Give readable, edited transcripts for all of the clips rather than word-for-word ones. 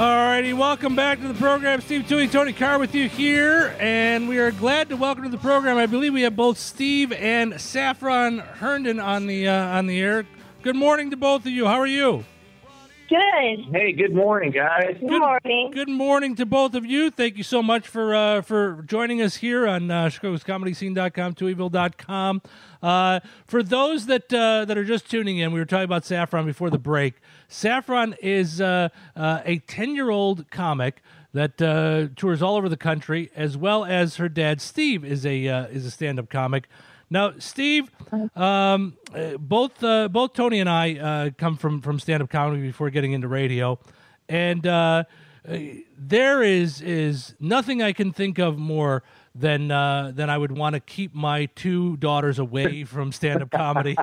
Alrighty, welcome back to the program. Steve Toohey, Tony Carr with you here, and we are glad to welcome to the program. I believe we have both Steve and Saffron Herndon on the air. Good morning to both of you. How are you? Good. Hey, good morning, guys. Good morning. Good morning to both of you. Thank you so much for joining us here on Chicago'sComedyScene.com, Tooheyville.com. For those that are just tuning in, we were talking about Saffron before the break. Saffron is a 10-year-old comic that tours all over the country, as well as her dad, Steve, is a stand-up comic. Now, Steve, both Tony and I come from stand-up comedy before getting into radio, and there is nothing I can think of more than I would want to keep my two daughters away from stand-up comedy.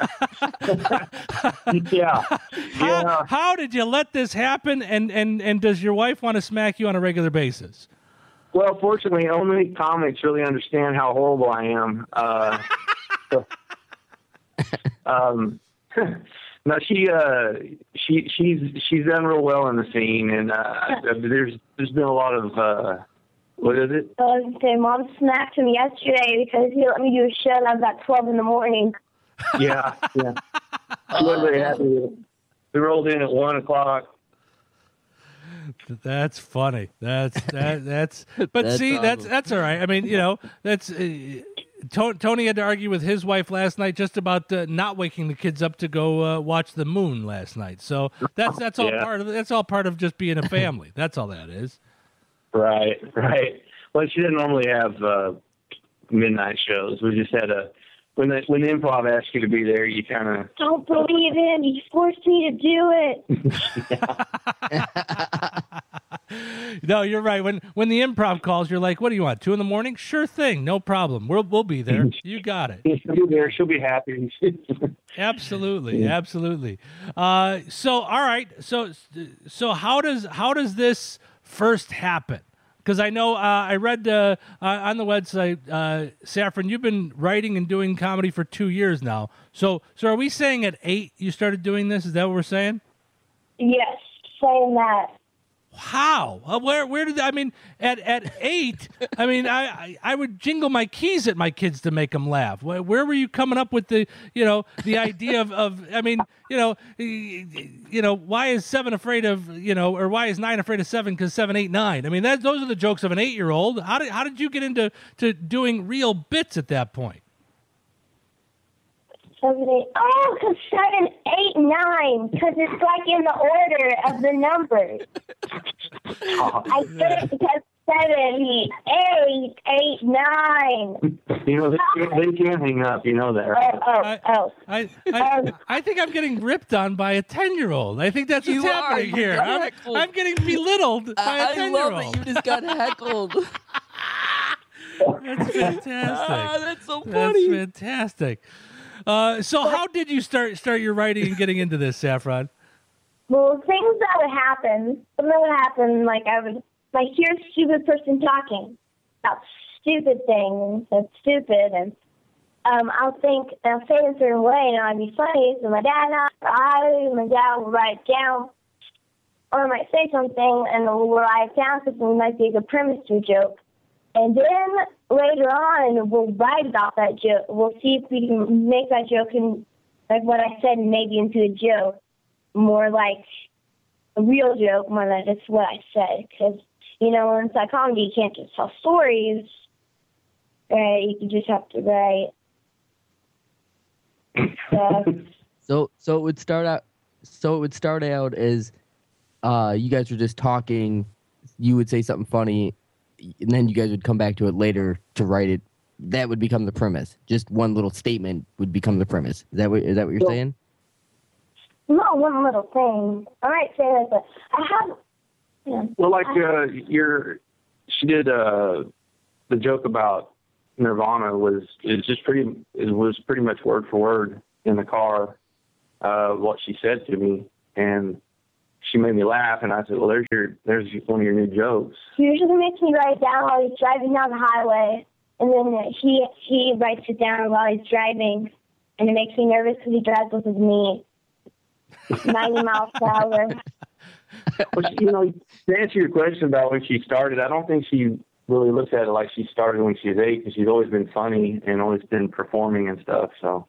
Yeah. How did you let this happen? And does your wife want to smack you on a regular basis? Well, fortunately, only comics really understand how horrible I am. No, she's done real well in the scene, and there's been a lot of what is it? Mom smacked me yesterday because he let me do a show and I was at 12 in the morning. Yeah. She wasn't very happy. We rolled in at 1 o'clock. That's funny. That's but That's see, awesome. that's all right. I mean, that's Tony had to argue with his wife last night just about not waking the kids up to go watch the moon last night. So that's all part of just being a family. That's all that is. Right. Well, she didn't normally have midnight shows. We just had when the improv asks you to be there, you kind of Don't believe him. He forced me to do it. No, you're right. When the improv calls, you're like, "What do you want? 2 a.m? Sure thing, no problem. We'll be there. You got it." she'll be there. She'll be happy. Absolutely. So all right. So how does this first happen? Because I know I read on the website, Saffron, you've been writing and doing comedy for 2 years now. So are we saying at 8 you started doing this? Is that what we're saying? Yes, saying that. How? Where did I mean at 8? I mean I would jingle my keys at my kids to make them laugh. Where were you coming up with the idea of I mean why is 7 afraid of or why is 9 afraid of 7 because 7, 8, 9? I mean those are the jokes of an 8-year-old. How did you get into doing real bits at that point? 7, 8. Oh, because 7, 8, 9. Because it's like in the order of the numbers. I get it because 7, 8, 8, 9. They can't hang up. You know that, right? I think I'm getting ripped on by a 10-year-old. I think that's what's happening here. I'm getting belittled by a 10-year-old. I love that you just got heckled. That's fantastic. That's so funny. That's fantastic. So how did you start your writing and getting into this, Saffron? Well, things that would happen, like I would hear a stupid person talking about stupid things and stupid, and I'll say it a certain way, and I'd be funny, so my dad will write it down, or I might say something, and we'll write it down because it might be a good premise to a joke. And then later on, we'll write about that joke. We'll see if we can make that joke and like what I said maybe into a joke, more like a real joke, more than just what I said. Because, in psychology, you can't just tell stories, right? You just have to write. So it would start out. So it would start out as you guys were just talking. You would say something funny, and then you guys would come back to it later to write it. That would become the premise. Just one little statement would become the premise. Is that what you're saying? Not one little thing. I might say that, but I have. Well, like she did the joke about Nirvana was pretty much word for word in the car what she said to me, and she made me laugh, and I said, "Well, there's one of your new jokes." He usually makes me write it down while he's driving down the highway, and then he writes it down while he's driving, and it makes me nervous because he drives with his knee, 90 miles per hour. But, you know, to answer your question about when she started, I don't think she really looks at it like she started when she was 8, because she's always been funny and always been performing and stuff. So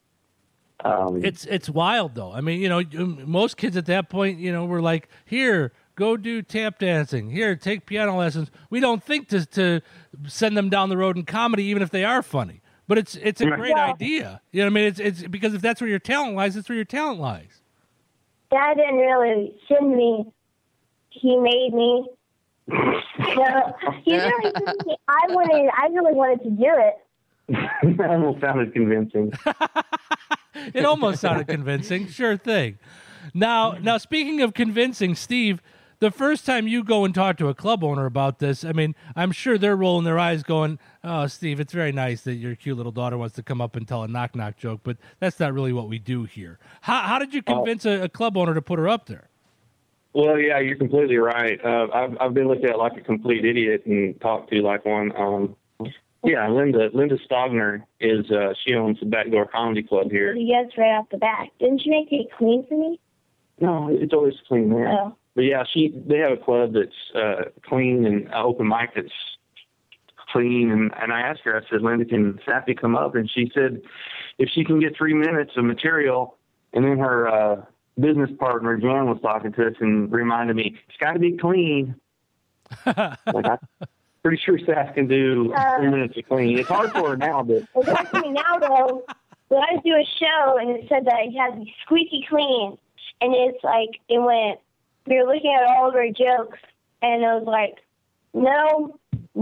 It's wild though. I mean, you know, most kids at that point, you know, were like, here, go do tap dancing. Here, take piano lessons. We don't think to send them down the road in comedy, even if they are funny. But it's a great idea. You know what I mean? It's because if that's where your talent lies, that's where your talent lies. Dad didn't really send me. He made me. So he really sent me. I really wanted to do it. that almost sounded convincing. It almost sounded convincing. Sure thing. Now, speaking of convincing, Steve, the first time you go and talk to a club owner about this, I mean, I'm sure they're rolling their eyes going, oh, Steve, it's very nice that your cute little daughter wants to come up and tell a knock-knock joke, but that's not really what we do here. How did you convince a club owner to put her up there? Well, yeah, you're completely right. I've been looked at like a complete idiot and talked to like one. Yeah, Linda Stogner is, she owns the Backdoor Comedy Club here. Yes, right off the bat. Didn't you make it clean for me? No, it's always clean there. Oh. But yeah, they have a club that's clean and open mic that's clean. And I asked her, I said, Linda, can Sappy come up? And she said, if she can get 3 minutes of material. And then her business partner, Jan, was talking to us and reminded me, it's got to be clean. Like, I'm pretty sure Sass can do 3 minutes of clean. It's hard for her now, but... It's hard for me now, though. When I do a show, and it said that it had to be squeaky clean. And it's like, we were looking at all of our jokes, and it was like, no,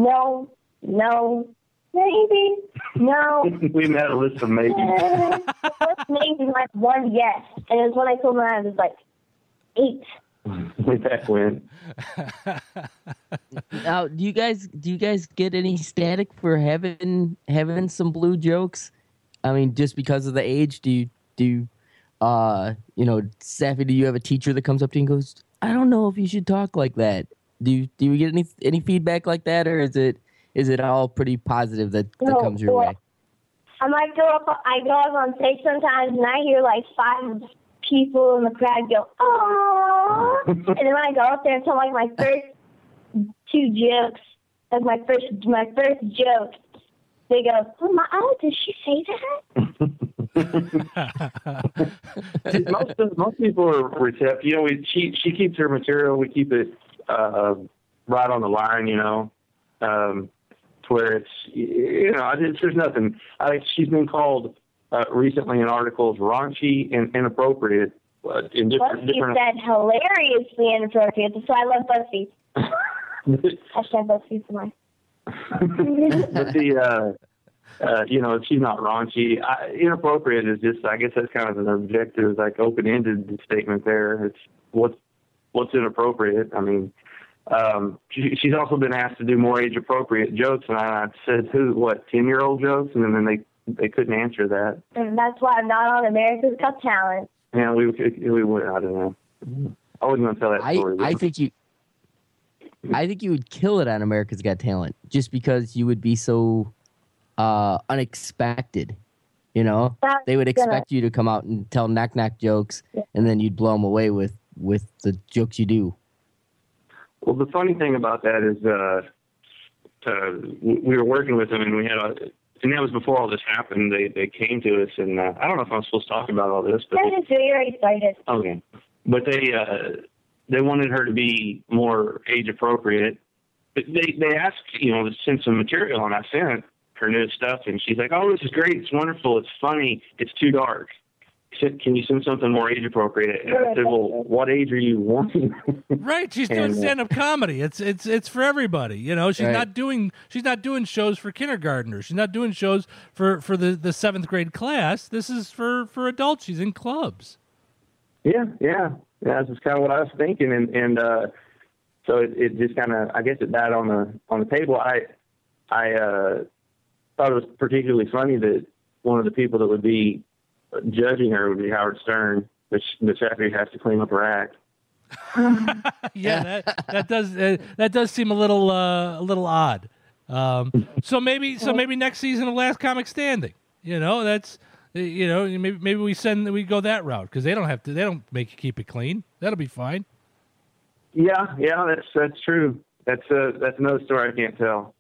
maybe, no. We had a list of maybe. The first maybe was like one yes. And it was when I told them I was like 8. Way back when. Now, do you guys get any static for having some blue jokes? I mean, just because of the age, do you Sappy, do you have a teacher that comes up to you and goes, I don't know if you should talk like that? Do you get any feedback like that, or is it all pretty positive that comes your way? I might go up on stage sometimes, and I hear like 5 people in the crowd go, oh. And then when I go up there and tell like my first 2 jokes, like my first joke, they go, oh, did she say that? most people are receptive. You know, she keeps her material. We keep it right on the line. You know, to where it's there's nothing. I think she's been called recently in articles raunchy and inappropriate. In different. BuzzFeed said hilariously inappropriate. That's why I love BuzzFeed. Hashtag BuzzFeed for mine. But she's not raunchy. Inappropriate is just, I guess that's kind of an objective, like open-ended statement there. It's what's inappropriate. I mean, she's also been asked to do more age-appropriate jokes, and I said, 10-year-old jokes? And then they couldn't answer that. And that's why I'm not on America's Got Talent. Yeah, we would, I don't know. I wasn't going to tell that story. I think you would kill it on America's Got Talent, just because you would be so unexpected. You know, they would expect you to come out and tell knock-knock jokes, and then you'd blow them away with the jokes you do. Well, the funny thing about that is we were working with them, and we had and that was before all this happened. They came to us, and I don't know if I'm supposed to talk about all this, but I just very excited. Okay, but they wanted her to be more age appropriate. But they asked, to send some material, and I sent her new stuff, and she's like, "Oh, this is great! It's wonderful! It's funny! It's too dark. Can you send something more age appropriate?" And I said, "Well, what age are you wanting?" Right, she's doing stand-up comedy. It's for everybody. She's not doing shows for kindergartners. She's not doing shows for the 7th grade class. This is for adults. She's in clubs. Yeah, that's just kind of what I was thinking, and so it just kind of, I guess, it died on the table. I thought it was particularly funny that one of the people that would be judging her would be Howard Stern, but Sappy has to clean up her act. Yeah, that does seem a little odd. So maybe next season of Last Comic Standing. That's maybe we go that route, because they don't make you keep it clean. That'll be fine. Yeah, that's true. That's another story I can't tell.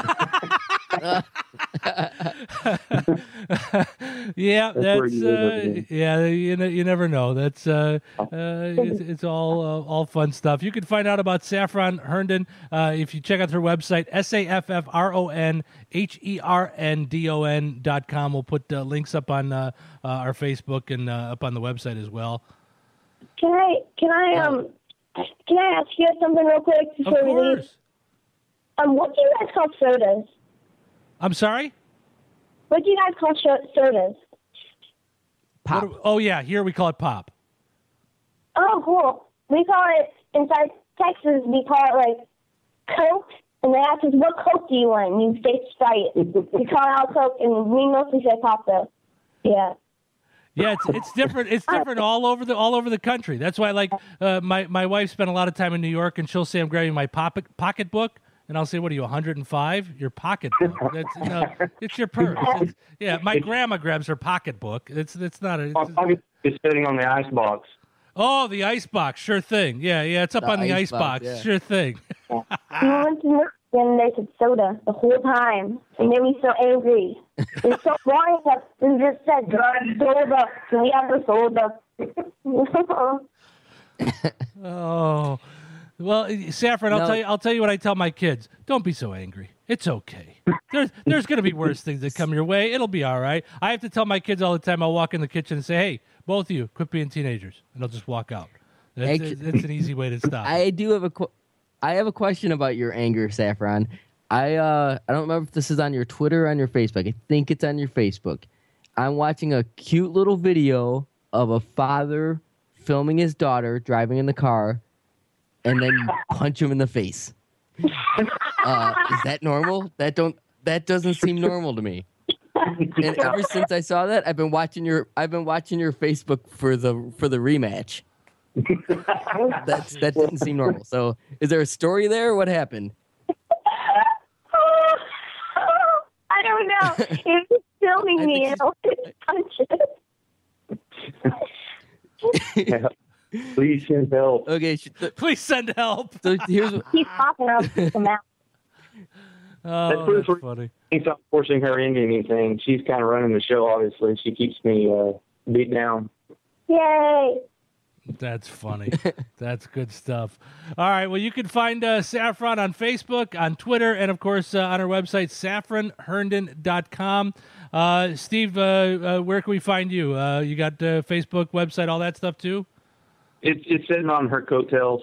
Yeah, where you live, yeah. You never know. That's it's all fun stuff. You can find out about Saffron Herndon if you check out her website SaffronHerndon.com. We'll put links up on our Facebook and up on the website as well. Can I ask you something real quick Of before we leave? course. What do you guys call sodas? I'm sorry. What do you guys call sodas? Pop. Oh yeah, here we call it pop. Oh, cool. We call it, inside Texas, we call it, like, Coke. And they ask us, what Coke do you want? And you say Sprite. We call it all Coke, and we mostly say pop, though. Yeah. Yeah, it's different. It's different all over the country. That's why, like, my wife spent a lot of time in New York, and she'll say, "I'm grabbing my pocketbook," and I'll say, "What are you, 105? Your pocketbook? It's your purse." My grandma grabs her pocketbook. It's not a. It's sitting on the ice box. Oh, the ice box, sure thing. Yeah, it's up on the ice box, yeah. sure thing. We went to New and they said soda the whole time. And made me so angry. It's so boring that they just said soda. So we have the soda. Oh, well, Saffron, I'll tell you what I tell my kids. Don't be so angry. It's okay. There's going to be worse things that come your way. It'll be all right. I have to tell my kids all the time. I'll walk in the kitchen and say, "Hey, both of you, quit being teenagers," and they'll just walk out. It's an easy way to stop. I do have I have a question about your anger, Saffron. I don't remember if this is on your Twitter or on your Facebook. I think it's on your Facebook. I'm watching a cute little video of a father filming his daughter driving in the car, and then you punch him in the face. Is that normal? That doesn't seem normal to me. And ever since I saw that, I've been watching your Facebook for the rematch. That didn't seem normal. So, is there a story there? What happened? I don't know. He was filming me and I punch Please send help. Okay, Please send help. so here's what, He's popping up the mouth. Oh, That's that's funny. He's not forcing her into anything. She's kind of running the show, obviously. She keeps me beat down. Yay. That's funny. That's good stuff. All right. Well, you can find Saffron on Facebook, on Twitter, and, of course, on our website, saffronherndon.com. Steve, where can we find you? You got Facebook, website, all that stuff, too? It's sitting on her coattails.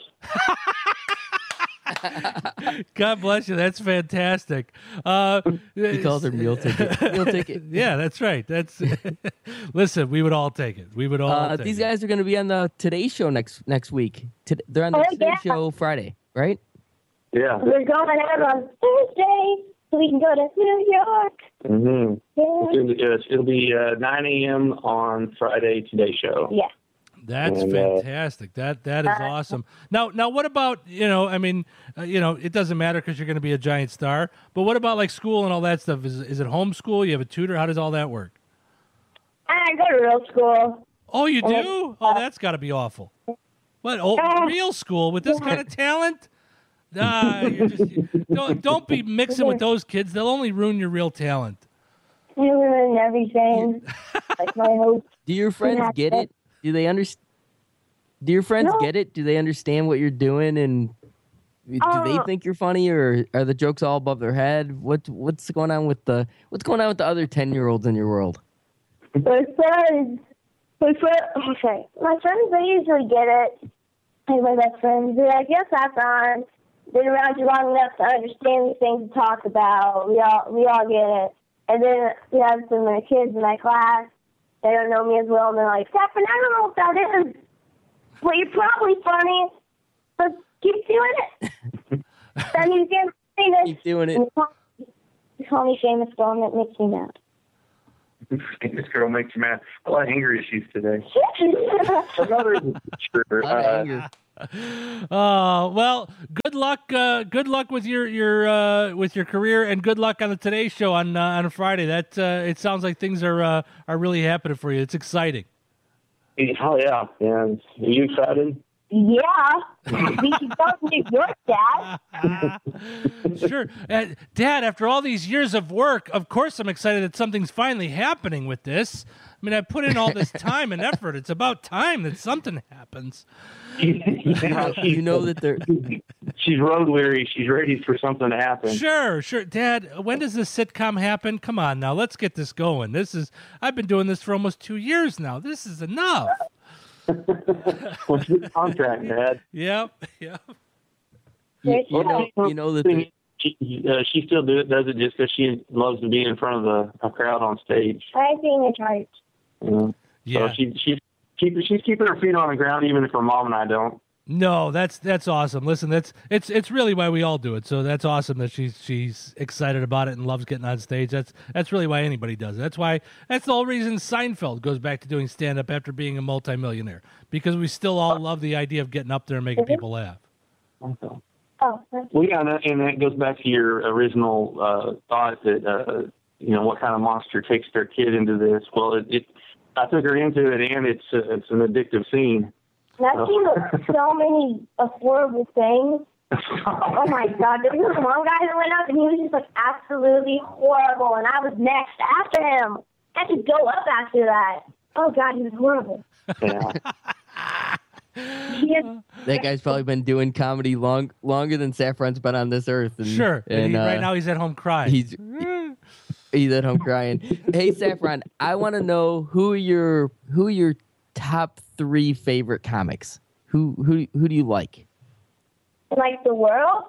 God bless you. That's fantastic. he calls her meal ticket. Meal ticket. Yeah, that's right. That's listen. We would all take it. We would all. Take these it. guys are going to be on the Today Show next week. They're on the Today Show Friday, right? Yeah. We're going out on Thursday so we can go to New York. Mm-hmm. Yeah. It'll be 9 a.m. on Friday Today Show. Yeah. That's And, fantastic. That is awesome. Now, what about it doesn't matter because you're going to be a giant star. But what about like school and all that stuff? Is it homeschool? You have a tutor? How does all that work? I go to real school. Oh, you do? Oh, that's got to be awful. What? Oh, real school with this kind of talent? Don't be mixing with those kids. They'll only ruin your real talent. I ruin everything. Like my hopes. Do your friends get it? Do they understand? Do your friends get it? Do they understand what you're doing, and do they think you're funny, or are the jokes all above their head? What's going on with the other 10-year-olds in your world? My friends, they usually get it. Like my best friends, they're like, yes, Saffron. Been around you long enough to understand these things to talk about. We all get it. And then we have some of the kids in my class. They don't know me as well, and they're like, Saffron, I don't know what that is. Well, you're probably funny, but keep doing it. Then you get famous. Keep doing it. You call me famous girl, and it makes me mad. This girl makes you mad. A lot of anger issues today. Well, good luck. Good luck with your career, and good luck on the Today Show on Friday. That it sounds like things are really happening for you. It's exciting. Oh yeah, and are you excited? Yeah. We should go to New York, Dad. Sure. Dad, after all these years of work, of course I'm excited that something's finally happening with this. I mean, I put in all this time and effort. It's about time that something happens. You know that they're She's road weary. She's ready for something to happen. Sure. Dad, when does this sitcom happen? Come on now, let's get this going. I've been doing this for almost 2 years now. This is enough. What's the contract, Dad? Yep. you know that they're, She still does it just because she loves to be in front of a crowd on stage. I think it's right. Yeah. So she's keeping her feet on the ground, even if her mom and I don't. No, that's awesome. Listen, it's really why we all do it. So that's awesome that she's excited about it and loves getting on stage. That's really why anybody does it. That's the whole reason Seinfeld goes back to doing stand up after being a multimillionaire, because we still all love the idea of getting up there and making people laugh. Okay. Oh, Well, yeah, and that goes back to your original thought that what kind of monster takes their kid into this. Well, I took her into it, and it's an addictive scene. and I've seen so many horrible things. Oh my God, there was this one guy that went up and he was just like absolutely horrible, and I was next after him. I had to go up after that. Oh God, he was horrible. Yeah. that guy's probably been doing comedy longer than Saffron's been on this earth. And, Sure. And right now he's at home crying. He's at home crying. Hey, Saffron, I want to know who are your top 3 favorite comics. Who do you like? Like the world?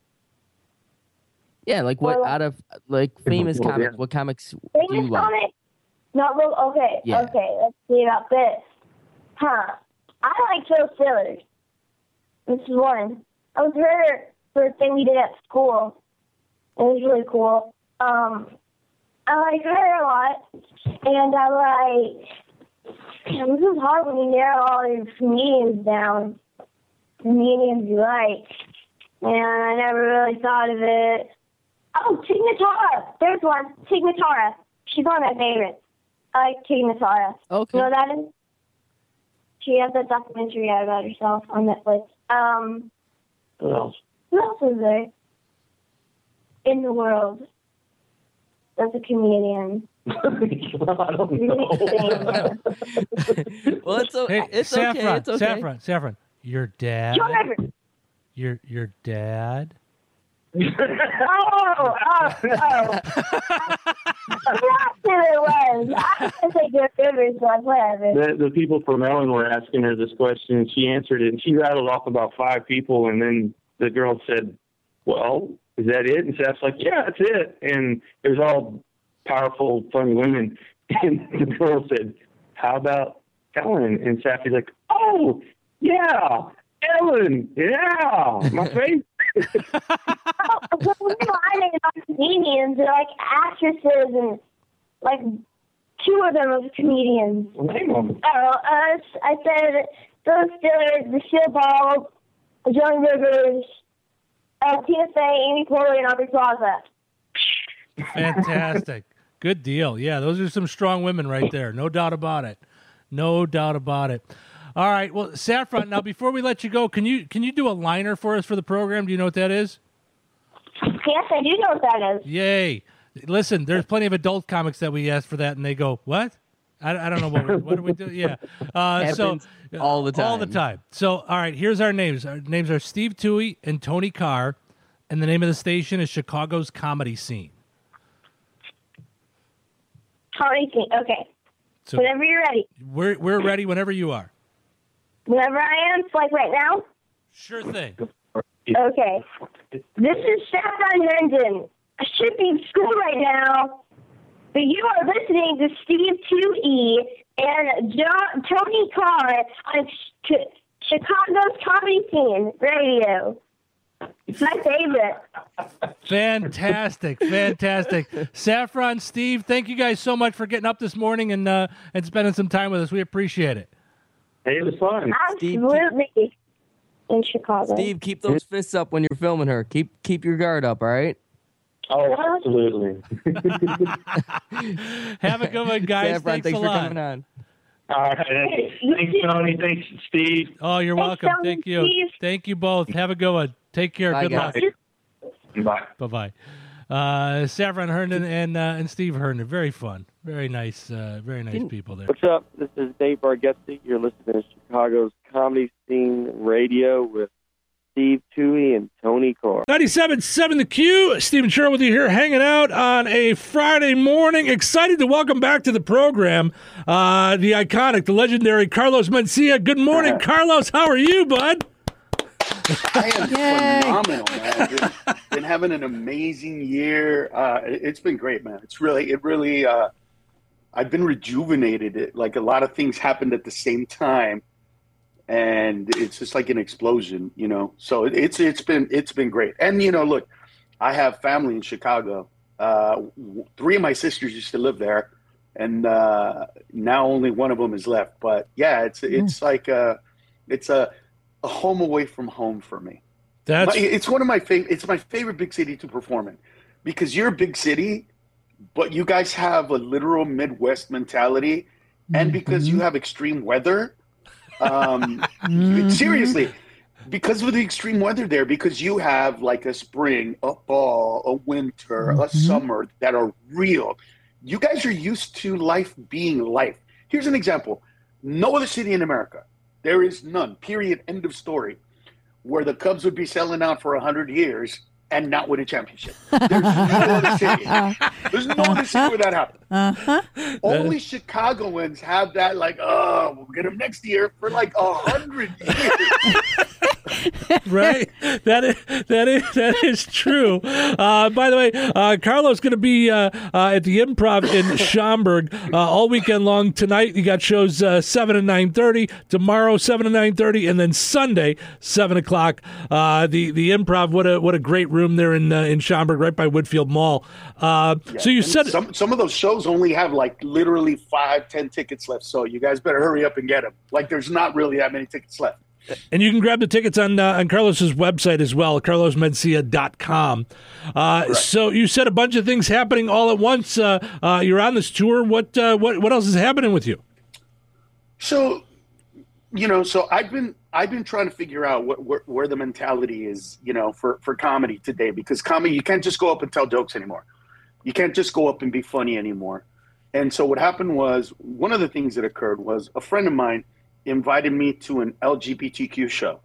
Yeah, like what out of like famous Well, comics? yeah. What comics do you Famous like? comic? No, well, okay, Yeah. okay, let's see about this. I like Phil Stillers. This is one. I was there for a thing we did at school. It was really cool. I like her a lot, and I like. Damn, this is hard when you narrow all these comedians down. Comedians you like. And I never really thought of it. Oh, Tig Notara. There's one. Tig Notara. She's one of my favorites. I like Tig Notara. Okay. You know what that is? She has that documentary out about herself on Netflix. What else? Who else is there in the world that's a comedian? I don't know. Well, it's Hey, it's Saffron, okay. It's okay. Saffron, your dad. John Everett. Your dad. Oh. That's who it was. I was going to say Jeff Rivers, but whatever. The people from Ellen were asking her this question, and she answered it, and she rattled off about 5 people, and then the girl said, well, is that it? And Seth's like, yeah, that's it. And it was all powerful, funny women. And the girl said, how about Ellen? And Sappy's like, oh, yeah, Ellen, yeah, my favorite. Well, I think about comedians. They're like actresses, and like 2 of them are comedians. Name 'em. I said Phil Stillers, Lucille Ball, Joan Rivers, Tina Fey, Amy Poehler, and Aubrey Plaza. Fantastic. Good deal. Yeah, those are some strong women right there. No doubt about it. No doubt about it. All right. Well, Saffron, now before we let you go, can you do a liner for us for the program? Do you know what that is? Yes, I do know what that is. Yay. Listen, there's plenty of adult comics that we ask for that, and they go, what? I don't know what do we do? Yeah. Happens all the time. All the time. So, all right, here's our names. Our names are Steve Toohey and Tony Carr, and the name of the station is Chicago's Comedy Scene. Comedy Scene. Okay. So Whenever you're ready. we're ready whenever you are. Whenever I am, like right now. Sure thing. Okay. This is Saffron Herndon. I should be in school right now, but you are listening to Steve 2E and Tony Carr on Chicago's Comedy Scene Radio. It's my favorite. Fantastic. Saffron, Steve, thank you guys so much for getting up this morning and spending some time with us. We appreciate it. Hey, it was fun. Absolutely. In Chicago. Steve, keep those fists up when you're filming her. Keep your guard up, all right? Oh, absolutely. Have a good one, guys. Saffron, Thanks a for lot. coming on. All right. Hey, thanks, Tony. Thanks, Steve. Oh, you're Thanks, welcome. Tony, Thank you. Steve. Thank you both. Have a good one. Take care. Bye, Good luck. guys. Bye. Bye-bye. Saffron Herndon and Steve Herndon. Very fun. Very nice people there. What's up? This is Dave Bargatze. You're listening to Chicago's Comedy Scene Radio with Steve Toohey and Tony Carr. 97.7 The Q. Stephen Sherrill with you here, hanging out on a Friday morning. Excited to welcome back to the program the iconic, the legendary Carlos Mencia. Good morning, Carlos. How are you, bud? I am phenomenal, man. Been having an amazing year. It's been great, man. It really. I've been rejuvenated. Like a lot of things happened at the same time, and it's just like an explosion, you know. So it's been great. And you know, look, I have family in Chicago. 3 of my sisters used to live there, and now only one of them is left. But yeah, it's like it's a home away from home for me. It's one of my favorite. It's my favorite big city to perform in, because you're a big city, but you guys have a literal Midwest mentality, and because you have extreme weather. Seriously, because of the extreme weather there, because you have like a spring, a fall, a winter, a summer that are real. You guys are used to life being life. Here's an example. No other city in America, there is none, period, end of story, where the Cubs would be selling out for 100 years and not win a championship. There's no other city. There's no other city where that happened. Only Chicagoans have that, like, oh, we'll get them next year for like 100 years. Right, that is true. By the way, Carlos going to be at the Improv in Schaumburg all weekend long. Tonight you got shows 7 and 9:30. Tomorrow 7 and 9:30, and then Sunday 7 o'clock. The Improv. What a great room there in Schaumburg, right by Woodfield Mall. So you said some of those shows only have like literally 5-10 tickets left. So you guys better hurry up and get them. Like there's not really that many tickets left. And you can grab the tickets on Carlos's website as well, carlosmencia.com. So you said a bunch of things happening all at once. You're on this tour. What else is happening with you? So, you know, I've been trying to figure out where the mentality is, you know, for comedy today, because comedy, you can't just go up and tell jokes anymore. You can't just go up and be funny anymore. And so what happened was, one of the things that occurred was a friend of mine invited me to an LGBTQ show,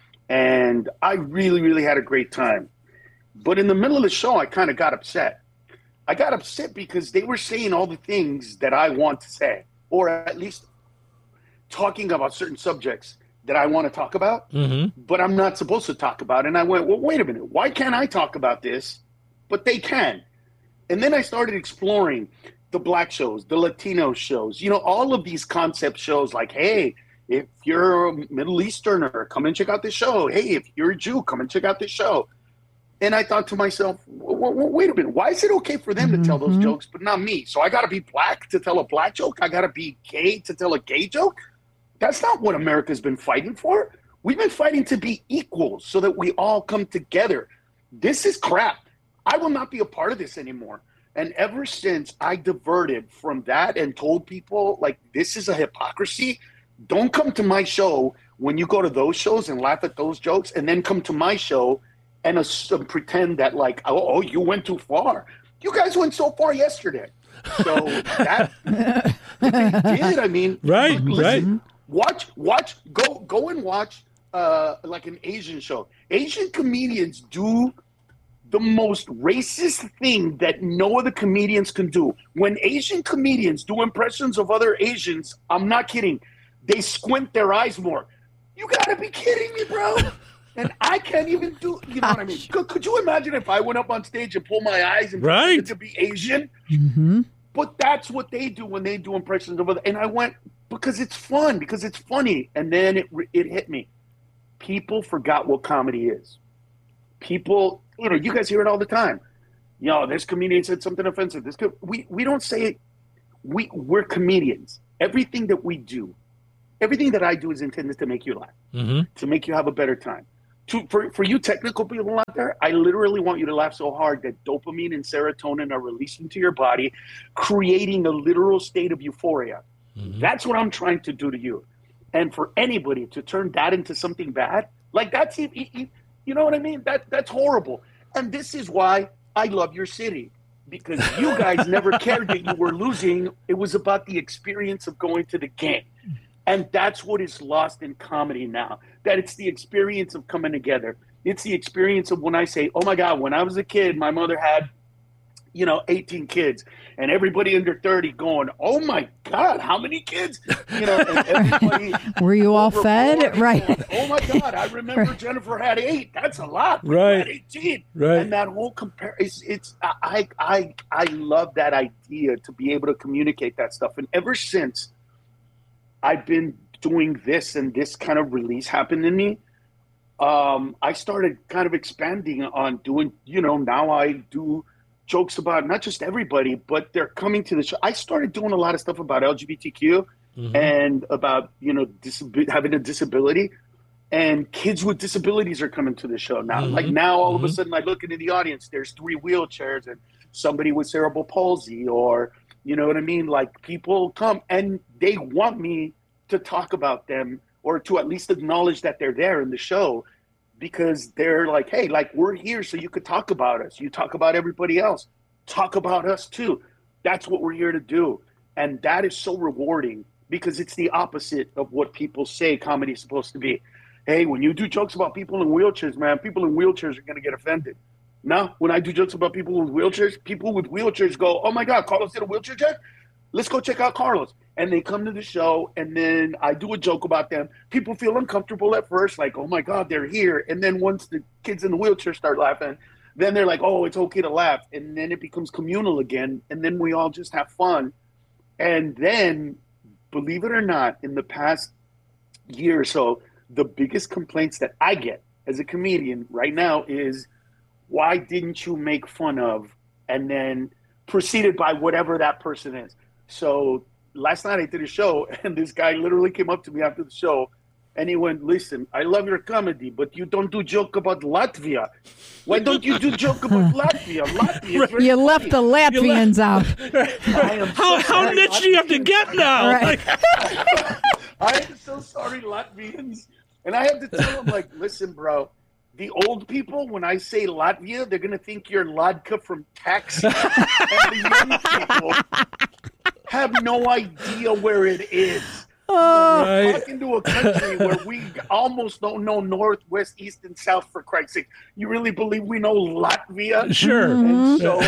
and I really, really had a great time. But in the middle of the show, I kind of got upset. I got upset because they were saying all the things that I want to say, or at least talking about certain subjects that I want to talk about, but I'm not supposed to talk about. And I went, well, wait a minute. Why can't I talk about this, but they can? And then I started exploring the Black shows, the Latino shows, you know, all of these concept shows like, hey, if you're a Middle Easterner, come and check out this show. Hey, if you're a Jew, come and check out this show. And I thought to myself, wait a minute. Why is it okay for them to tell those jokes, but not me? So I got to be black to tell a black joke? I got to be gay to tell a gay joke? That's not what America's been fighting for. We've been fighting to be equals so that we all come together. This is crap. I will not be a part of this anymore. And ever since I diverted from that and told people, like, this is a hypocrisy, don't come to my show when you go to those shows and laugh at those jokes, and then come to my show and pretend that, like, oh, you went too far. You guys went so far yesterday. So that they did. I mean, right, listen, right. Go and watch like an Asian show. Asian comedians do the most racist thing that no other comedians can do. When Asian comedians do impressions of other Asians, I'm not kidding, they squint their eyes more. You gotta be kidding me, bro. And I can't even do, you know what I mean? Could you imagine if I went up on stage and pulled my eyes and pretended to be Asian? But that's what they do when they do impressions of other. And I went, because it's fun, because it's funny. And then it hit me. People forgot what comedy is. People, you know, you guys hear it all the time. You know, this comedian said something offensive. We don't say it. We're comedians. Everything that we do, everything that I do is intended to make you laugh, to make you have a better time. For you technical people out there, I literally want you to laugh so hard that dopamine and serotonin are released into your body, creating a literal state of euphoria. That's what I'm trying to do to you. And for anybody to turn that into something bad, like that's, you know what I mean? That's horrible. And this is why I love your city, because you guys never cared that you were losing. It was about the experience of going to the game. And that's what is lost in comedy now, that it's the experience of coming together. It's the experience of when I say, oh my God, when I was a kid, my mother had, 18 kids, and everybody under 30 going, oh my God, how many kids? And everybody. Were you all fed? Right. Going, oh my God, I remember Jennifer had 8. That's a lot. But Right. you had 18. Right. And that whole I love that idea to be able to communicate that stuff. And ever since I've been doing this and this kind of release happened to me, I started kind of expanding on doing, now I do jokes about not just everybody, but they're coming to the show. I started doing a lot of stuff about LGBTQ and about, having a disability, and kids with disabilities are coming to the show now. Like now, all of a sudden I look into the audience, there's 3 wheelchairs and somebody with cerebral palsy, or, you know what I mean? Like people come and they want me to talk about them, or to at least acknowledge that they're there in the show, because they're like, hey, like we're here so you could talk about us. You talk about everybody else. Talk about us too. That's what we're here to do. And that is so rewarding, because it's the opposite of what people say comedy is supposed to be. Hey, when you do jokes about people in wheelchairs, man, people in wheelchairs are going to get offended. No, when I do jokes about people with wheelchairs go, oh my God, Carlos did a wheelchair check? Let's go check out Carlos. And they come to the show, and then I do a joke about them. People feel uncomfortable at first, like, oh my God, they're here. And then once the kids in the wheelchair start laughing, then they're like, oh, it's okay to laugh. And then it becomes communal again. And then we all just have fun. And then, believe it or not, in the past year or so, the biggest complaints that I get as a comedian right now is, why didn't you make fun of, and then preceded by whatever that person is. So last night I did a show, and this guy literally came up to me after the show, and he went, listen, I love your comedy, but you don't do joke about Latvia. Why don't you do joke about Latvia? Latvia is very You left the Latvians out. I am so How sorry, niche do you have to get now? Right. I am so sorry, Latvians. And I have to tell them, like, listen, bro, the old people, when I say Latvia, they're going to think you're Ladka from Taxi. And the young people have no idea where it is. We're talking to a country where we almost don't know north, west, east, and south, for Christ's sake. You really believe we know Latvia? Sure. And so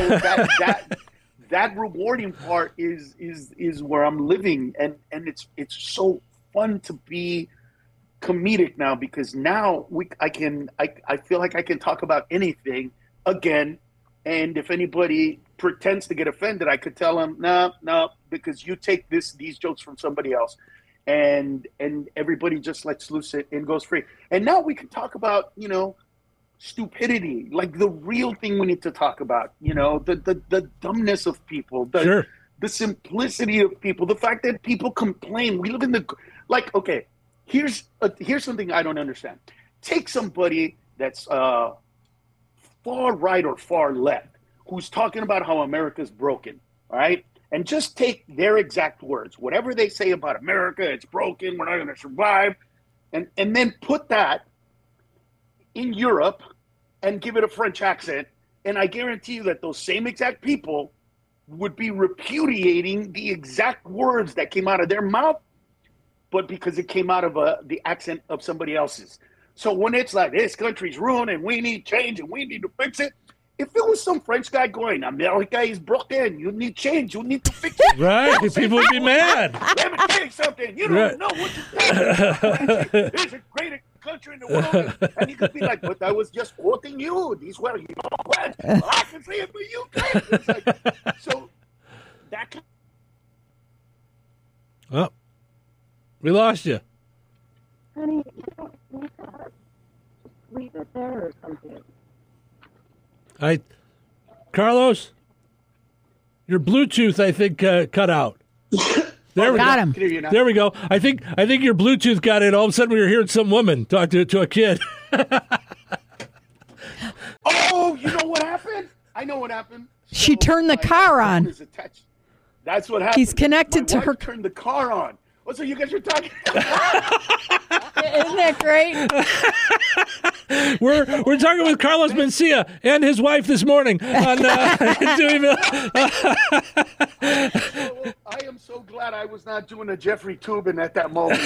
that rewarding part is where I'm living, and it's so fun to be comedic now, because now I feel like I can talk about anything again, and if anybody pretends to get offended, I could tell them no, because you take these jokes from somebody else, and everybody just lets loose it and goes free. And now we can talk about, stupidity, like the real thing we need to talk about, the dumbness of people, the simplicity of people, the fact that people complain. We live in okay, here's something I don't understand. Take somebody that's far right or far left who's talking about how America's broken, all right? And just take their exact words, whatever they say about America, it's broken, we're not going to survive, and then put that in Europe and give it a French accent, and I guarantee you that those same exact people would be repudiating the exact words that came out of their mouth, but because it came out of the accent of somebody else's. So when it's like, this country's ruined and we need change and we need to fix it, if it was some French guy going, America is broken, you need change, you need to fix it. Right, people would be mad. Let me tell you something, you don't know what you're doing. There's a great country in the world. And you could be like, but I was just quoting you. These were your words. I can say it, but you can't. It's like, so that can... Oh, we lost you. Honey, you don't leave it there or something. Carlos, your Bluetooth, I think, cut out. There we Got go. him. There we go. I think your Bluetooth got in. All of a sudden, we were hearing some woman talk to a kid. Oh, you know what happened? I know what happened. She turned the my car phone on. is attached. That's what happened. He's connected My to wife her. Turned the car on. Oh, so you guys are talking. Isn't that great? We're talking with Carlos Mencia and his wife this morning on Deweyville. I am so glad I was not doing a Jeffrey Toobin at that moment.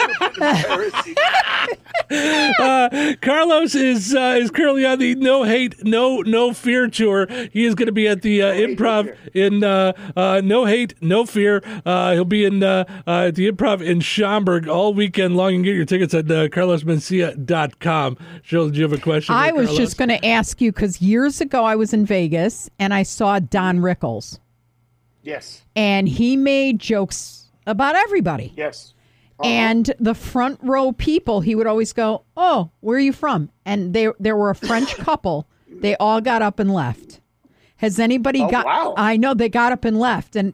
That would have been embarrassing. Carlos is currently on the No Hate, No Fear tour. He is going to be at the Improv in No Hate, No Fear. He'll be in at the Improv in Schaumburg all weekend long. You can get your tickets at carlosmencia.com. Jill, did you have a question? I was Carlos? just going to ask you because years ago I was in Vegas and I saw Don Rickles. Yes. And he made jokes about everybody. Yes. And the front row people, he would always go, "Oh, where are you from?" And there were a French couple. They all got up and left. Has anybody got? Wow. I know they got up and left, and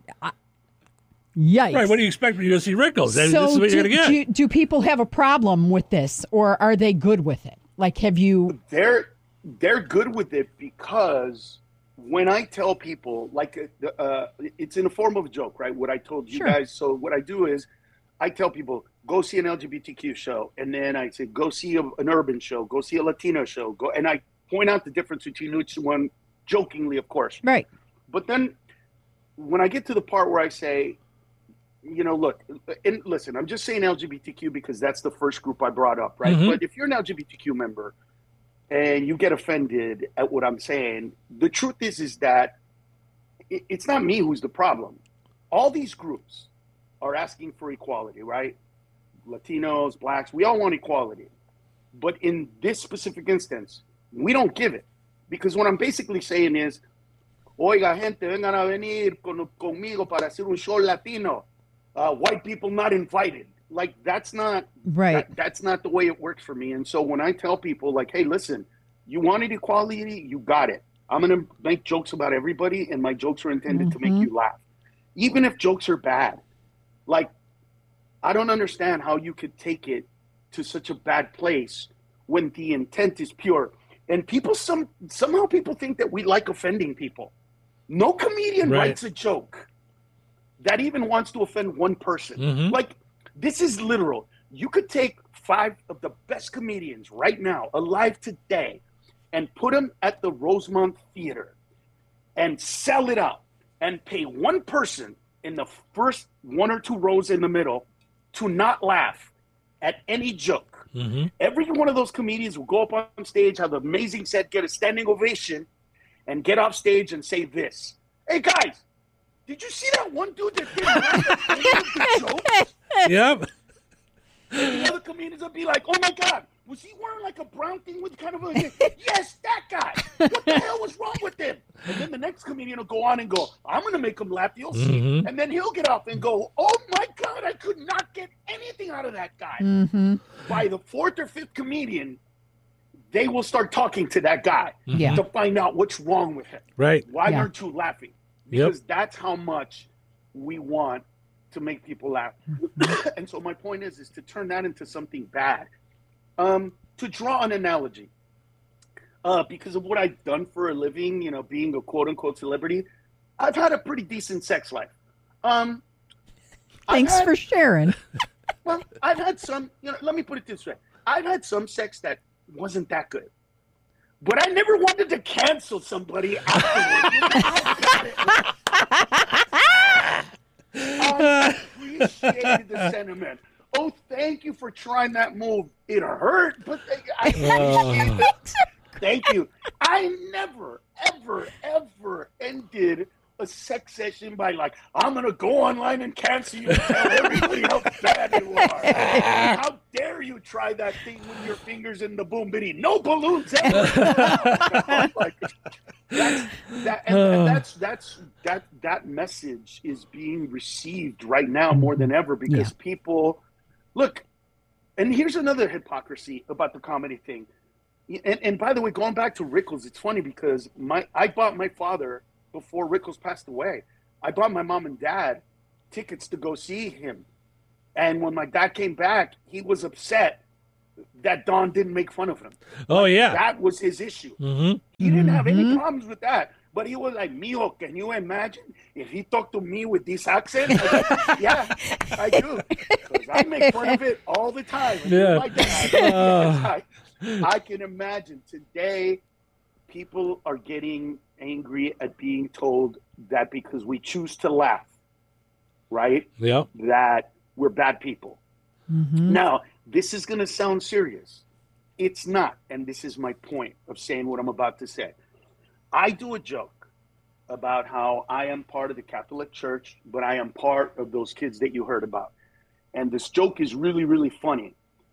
yikes! Right, what do you expect when you go see Rickles? This So is what you're going to get. do people have a problem with this, or are they good with it? Like, have you? They're good with it because when I tell people, like, it's in the form of a joke, right? What I told you Sure. guys. So what I do is I tell people, go see an LGBTQ show. And then I say, go see an urban show, go see a Latino show. And I point out the difference between each one, jokingly, of course. Right. But then when I get to the part where I say, look, and listen, I'm just saying LGBTQ because that's the first group I brought up, right? Mhm. But if you're an LGBTQ member and you get offended at what I'm saying, the truth is that it's not me who's the problem. All these groups are asking for equality, right? Latinos, blacks, we all want equality. But in this specific instance, we don't give it. Because what I'm basically saying is, oiga, gente, vengan a venir conmigo para hacer un show latino. White people not invited. Like, that's not Right. that's not the way it works for me. And so when I tell people, like, hey, listen, you wanted equality, you got it. I'm going to make jokes about everybody, and my jokes are intended to make you laugh. Even if jokes are bad. Like, I don't understand how you could take it to such a bad place when the intent is pure. And people, somehow people think that we like offending people. No comedian Right. writes a joke that even wants to offend one person. Mhm. Like, this is literal. You could take 5 of the best comedians right now, alive today, and put them at the Rosemont Theater and sell it out and pay one person in the first 1 or 2 rows in the middle to not laugh at any joke. Mhm. Every one of those comedians will go up on stage, have an amazing set, get a standing ovation, and get off stage and say this. Hey, guys, did you see that one dude that didn't laugh at any of the jokes? Yep. And the other comedians will be like, oh, my God, was he wearing like a brown thing with kind of a... Yes, that guy. What the hell was wrong with him? And then the next comedian will go on and go, I'm going to make him laugh. You'll see. Mhm. And then he'll get up and go, oh, my God, I could not get anything out of that guy. Mm-hmm. By the 4th or 5th comedian, they will start talking to that guy Yeah. to find out what's wrong with him. Right. Why Yeah. aren't you laughing? Yep. Because that's how much we want to make people laugh. And so my point is to turn that into something bad. To draw an analogy, because of what I've done for a living, being a quote unquote celebrity, I've had a pretty decent sex life. Thanks for sharing. Well, I've had some, let me put it this way. I've had some sex that wasn't that good. But I never wanted to cancel somebody afterwards. I appreciated the sentiment. Oh, thank you for trying that move. It hurt, but I appreciate it. Thank you. I never, ever, ever ended a sex session by like, I'm going to go online and cancel you and tell everybody how bad you are. How dare you try that thing with your fingers in the boom bitty? No balloons ever. That message is being received right now more than ever because people look. And here's another hypocrisy about the comedy thing. And by the way, going back to Rickles, it's funny because I bought my father before Rickles passed away. I bought my mom and dad tickets to go see him. And when my dad came back, he was upset that Don didn't make fun of him. Oh, yeah. That was his issue. Mm-hmm. He didn't have any problems with that. But he was like, mijo, can you imagine if he talked to me with this accent? I was like, yeah, I do. Because I make fun of it all the time. Yeah. My dad. I can imagine today people are getting angry at being told that because we choose to laugh, right? Yeah. That we're bad people. Mm-hmm. Now, this is going to sound serious. It's not. And this is my point of saying what I'm about to say. I do a joke about how I am part of the Catholic Church, but I am part of those kids that you heard about. And this joke is really, really funny.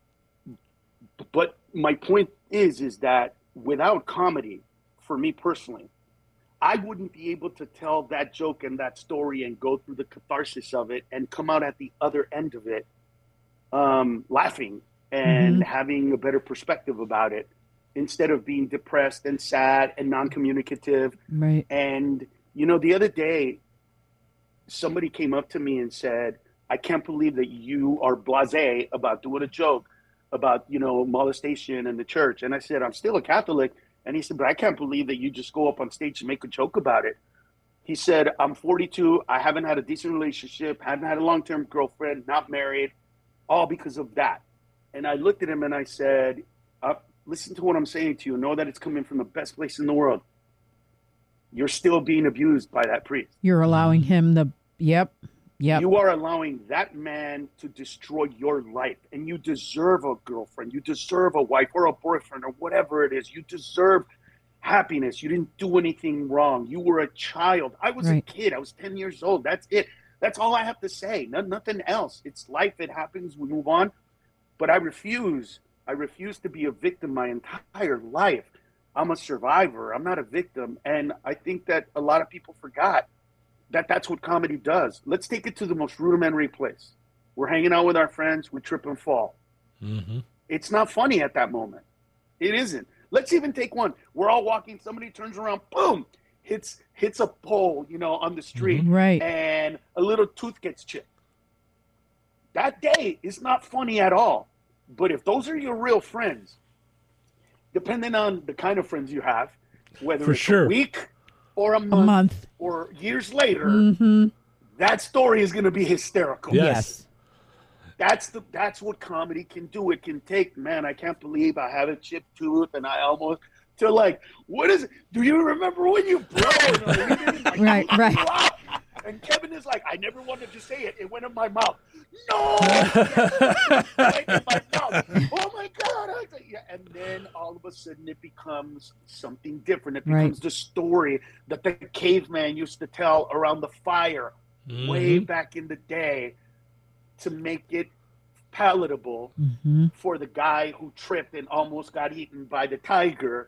But my point is that without comedy, for me personally, I wouldn't be able to tell that joke and that story and go through the catharsis of it and come out at the other end of it laughing and having a better perspective about it, instead of being depressed and sad and non-communicative. Right. And, you know, the other day, somebody came up to me and said, I can't believe that you are blasé about doing a joke about, you know, molestation in the church. And I said, I'm still a Catholic. And he said, but I can't believe that you just go up on stage and make a joke about it. He said, I'm 42. I haven't had a decent relationship, haven't had a long-term girlfriend, not married, all because of that. And I looked at him and I said, listen to what I'm saying to you. Know that it's coming from the best place in the world. You're still being abused by that priest. You're allowing him the, yep. You are allowing that man to destroy your life. And you deserve a girlfriend. You deserve a wife or a boyfriend or whatever it is. You deserve happiness. You didn't do anything wrong. You were a child. I was a kid. I was 10 years old. That's it. That's all I have to say. Nothing else. It's life. It happens. We move on. But I refuse to be a victim my entire life. I'm a survivor. I'm not a victim. And I think that a lot of people forgot that that's what comedy does. Let's take it to the most rudimentary place. We're hanging out with our friends. We trip and fall. Mm-hmm. It's not funny at that moment. It isn't. Let's even take one. We're all walking. Somebody turns around. Boom. Hits a pole, you know, on the street. Right. And a little tooth gets chipped. That day is not funny at all. But if those are your real friends, depending on the kind of friends you have, whether it's a week or a month or years later, that story is going to be hysterical. Yes. That's what comedy can do. It can take, man, I can't believe I have a chipped tooth and I almost, to like, what is it? Do you remember when you broke? Like, right. And Kevin is like, I never wanted to say it. It went in my mouth. No! It went in my mouth. Oh my God. And then all of a sudden it becomes something different. It becomes the story that the caveman used to tell around the fire way back in the day to make it palatable for the guy who tripped and almost got eaten by the tiger.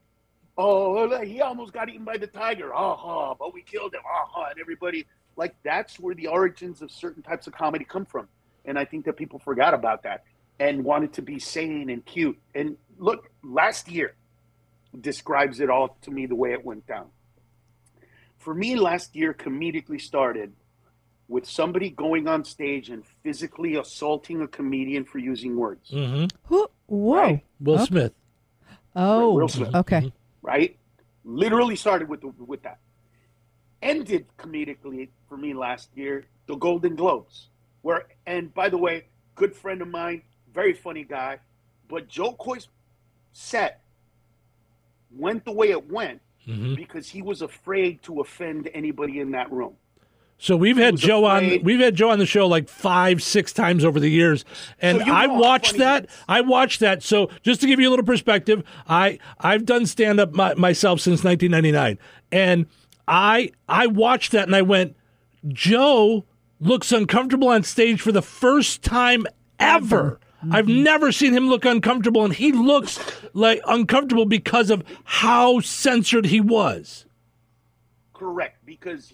Oh, he almost got eaten by the tiger. But we killed him. And everybody, like, that's where the origins of certain types of comedy come from. And I think that people forgot about that and wanted to be sane and cute. And look, last year describes it all to me the way it went down. For me, last year comedically started with somebody going on stage and physically assaulting a comedian for using words. Whoa. Right? Will Smith. Oh, Will Smith. Okay. Right? Literally started with that. Ended comedically for me last year, the Golden Globes. And by the way, good friend of mine, very funny guy, but Joe Coy's set went the way it went because he was afraid to offend anybody in that room. So we've had Joe on. We've had Joe on the show like 5-6 times over the years, and So you know I how watched funny that. he is. I watched that. So just to give you a little perspective, I've done stand up myself since 1999, and I watched that and I went, Joe looks uncomfortable on stage for the first time ever. I've never seen him look uncomfortable, and he looks like uncomfortable because of how censored he was. Correct, because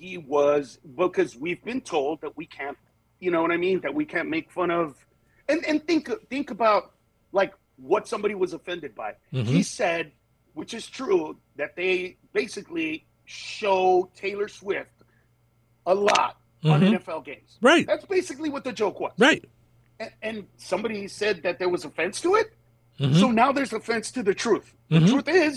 we've been told that we can't, you know what I mean, that we can't make fun of, and think about like what somebody was offended by. He said, which is true, that they basically show Taylor Swift a lot on NFL games. Right. That's basically what the joke was. Right. And somebody said that there was offense to it. So now there's offense to the truth. The truth is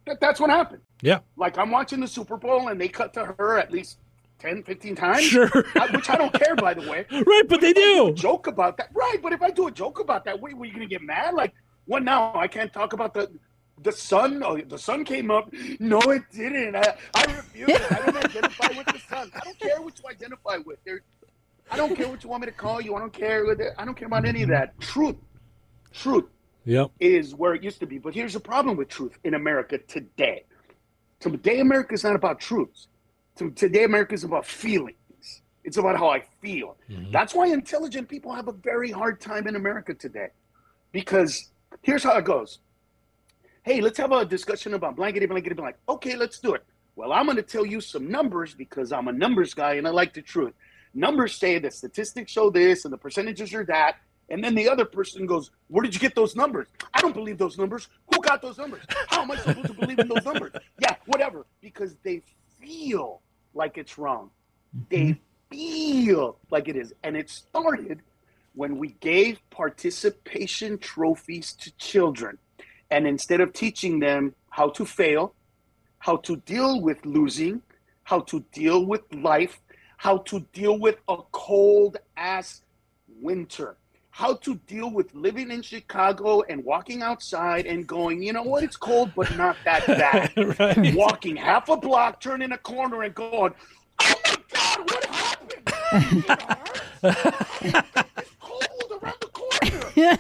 That's what happened. Yeah. Like, I'm watching the Super Bowl, and they cut to her at least 10, 15 times. Sure. Which I don't care, by the way. Right, but they do. Joke about that. Right, but if I do a joke about that, were you going to get mad? Like, what now? I can't talk about the sun? Oh, the sun came up. No, it didn't. I refuse it. I don't identify with the sun. I don't care what you identify with. I don't care what you want me to call you. I don't care. I don't care about any of that. Truth Yep. is where it used to be. But here's the problem with truth in America today. Today, America is not about truths. Today, America is about feelings. It's about how I feel. Mm-hmm. That's why intelligent people have a very hard time in America today. Because here's how it goes. Hey, let's have a discussion about blankety, blankety, blank. Okay, let's do it. Well, I'm going to tell you some numbers because I'm a numbers guy and I like the truth. Numbers say the statistics show this and the percentages are that. And then the other person goes, where did you get those numbers? I don't believe those numbers. Who got those numbers? How am I supposed to believe in those numbers? Yeah, whatever. Because they feel like it's wrong. They feel like it is. And it started when we gave participation trophies to children. And instead of teaching them how to fail, how to deal with losing, how to deal with life, how to deal with a cold-ass winter, how to deal with living in Chicago and walking outside and going, you know what, it's cold, but not that bad. Right. Walking half a block, turning a corner and going, oh my God, what happened? It's cold around the corner.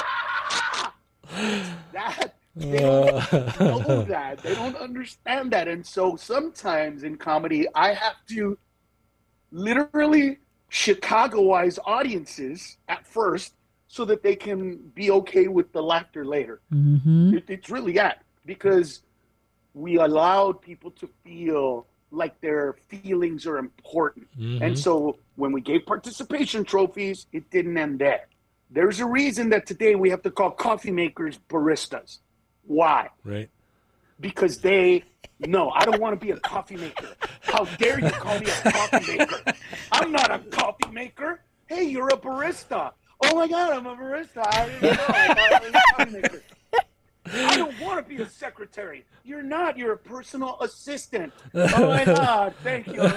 That they don't know that. They don't understand that. And so sometimes in comedy, I have to literally Chicagoize audiences at first so that they can be okay with the laughter later. Mm-hmm. It's really that, because we allowed people to feel like their feelings are important. Mm-hmm. And so when we gave participation trophies, it didn't end there. There's a reason that today we have to call coffee makers baristas. Why? Right. Because I don't want to be a coffee maker. How dare you call me a coffee maker? I'm not a coffee maker. Hey, you're a barista. Oh my God, I'm a barista. I didn't know. I thought I was a coffee maker. I don't want to be a secretary. You're not. You're a personal assistant. Oh my God, thank you.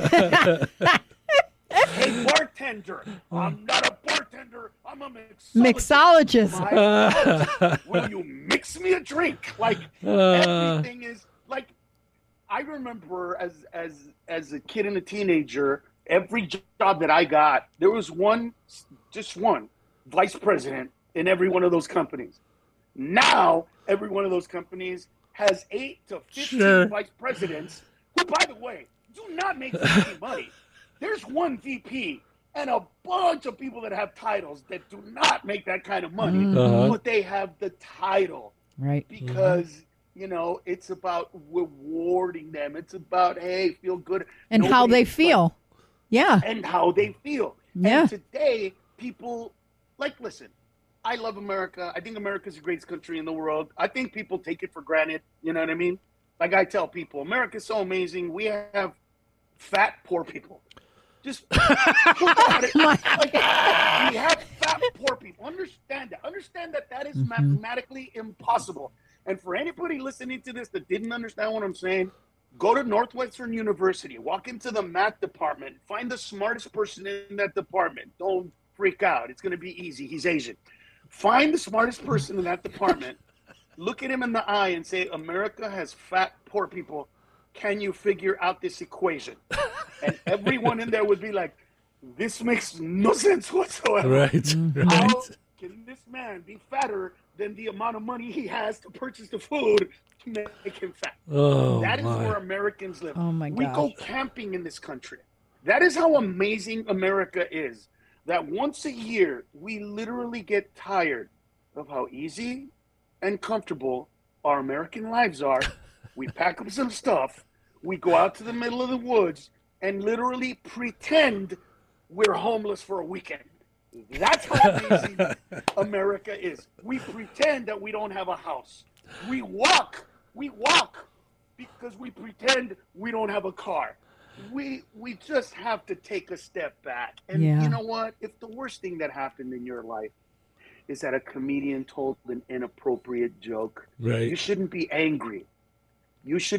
Hey, bartender. I'm not a bartender. I'm a mixologist. Mixologist. Will you mix me a drink? Like, everything is like, I remember as a kid and a teenager, every job that I got, there was just one vice president in every one of those companies. Now, every one of those companies has 8 to 15 vice presidents who, by the way, do not make any money. There's one VP and a bunch of people that have titles that do not make that kind of money, but they have the title. Right. Because, it's about rewarding them. It's about, hey, feel good. And how they feel. Yeah. And how they feel. Yeah. And today, people, listen, I love America. I think America's the greatest country in the world. I think people take it for granted. You know what I mean? Like I tell people, America's so amazing. We have fat, poor people. Just look at it. Like, we have fat, poor people. Understand that. Understand that is mathematically impossible. And for anybody listening to this that didn't understand what I'm saying, go to Northwestern University, walk into the math department, find the smartest person in that department. Don't freak out. It's going to be easy. He's Asian. Find the smartest person in that department, look at him in the eye and say, America has fat, poor people. Can you figure out this equation? And everyone in there would be like, this makes no sense whatsoever. Right. How can this man be fatter than the amount of money he has to purchase the food to make him fat? Oh, that is where Americans live. Oh, my We gosh. go camping in this country. That is how amazing America is. That once a year, we literally get tired of how easy and comfortable our American lives are. We pack up some stuff. We go out to the middle of the woods and literally pretend we're homeless for a weekend. That's how amazing America is. We pretend that we don't have a house. We walk because we pretend we don't have a car. We just have to take a step back. And Yeah. you know what? If the worst thing that happened in your life is that a comedian told an inappropriate joke, Right. you shouldn't be angry. You should